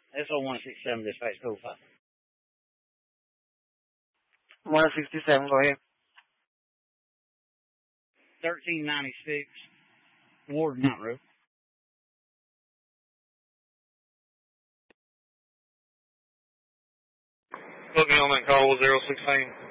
SO 167 dispatch, go 5. 167, go ahead. 1396 Ward Mountain Road. Booking on that call was 016.